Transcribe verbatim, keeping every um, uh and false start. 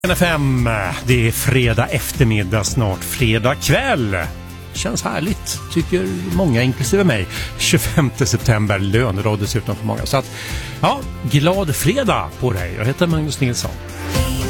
N F M, det är fredag eftermiddag, snart fredag kväll. Känns härligt, tycker många inklusive mig. tjugofemte september, löneråd dessutom för många. Så att, ja, glad fredag på dig. Jag heter Magnus Nilsson.